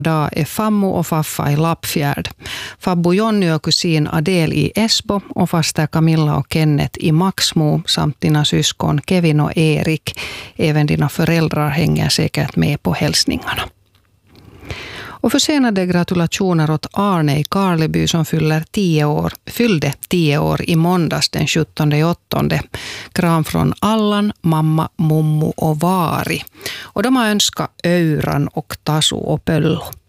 Dag är Fammo och Faffa i Lappfjärd. Fabbo Jonny och kusin Adel i Esbo och faster Camilla och Kenneth i Maxmo samt dina syskon Kevin och Erik. Även dina föräldrar hänger säkert med på hälsningarna. Och försenade gratulationer åt Arne i Karleby som fyllde 10 år i måndags den 17/8. Kram från Allan, mamma, mummo och Vari. Och de har önskat Öyran och Tasu och Pöllo.